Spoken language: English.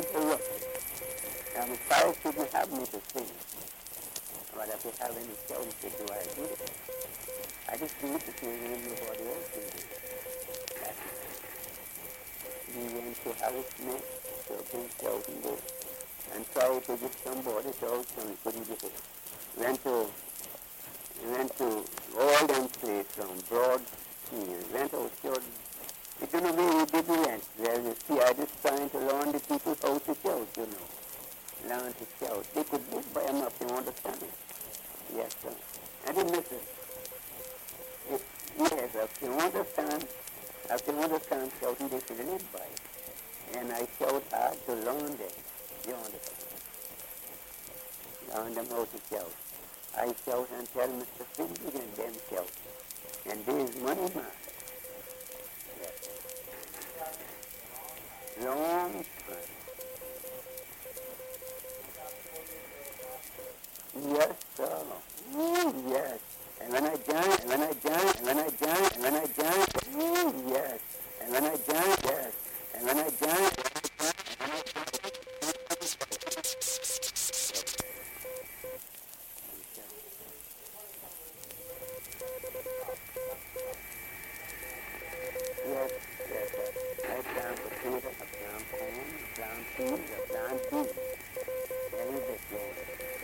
uninterrupted. The fire shouldn't have me to sing. But if you have any chance to do, I do it. I just do it because nobody else can do it. That's it. We went to Harrismith, so big shouting there, and tried to get somebody to out, and we couldn't get it. Went to all them place from Broad Field, went out short. We don't know where we did went. Well, you see, I just trying to learn the people how to shout, you know. Learn to shout. They could live by enough, you understand it? Yes, sir. And then listen. Yes, if you understand shouting, they should live by it. And I shout hard to learn them. You understand? Learn them how to shout. I shout and tell Mr. Finley and them shout. And there is money, man. Yes. Long